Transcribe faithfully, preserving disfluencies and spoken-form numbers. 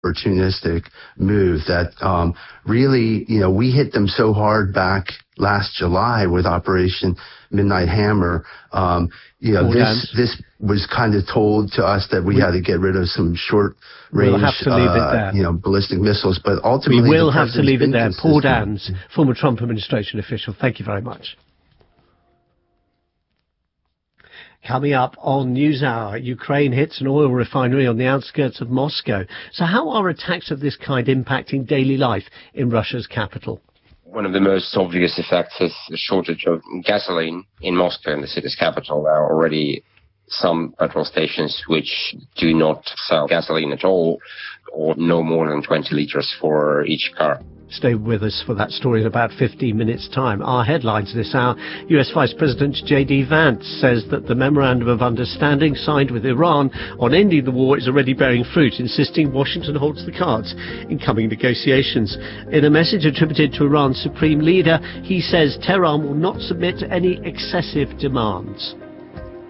opportunistic move that um, really, you know, we hit them so hard back last July with Operation Midnight Hammer. Um, you know, All this dance. this was kind of told to us that we, we had to get rid of some short range, we'll have to leave it there. Uh, you know, ballistic missiles. But ultimately, we will the have to leave it there. Paul consistent. Dans, former Trump administration official. Thank you very much. Coming up on NewsHour, Ukraine hits an oil refinery on the outskirts of Moscow. So how are attacks of this kind impacting daily life in Russia's capital? One of the most obvious effects is the shortage of gasoline in Moscow, in the city's capital. There are already some petrol stations which do not sell gasoline at all, or no more than twenty liters for each car. Stay with us for that story in about fifteen minutes' time. Our headlines this hour. U S Vice President J D Vance says that the memorandum of understanding signed with Iran on ending the war is already bearing fruit, insisting Washington holds the cards in coming negotiations. In a message attributed to Iran's supreme leader, he says Tehran will not submit to any excessive demands.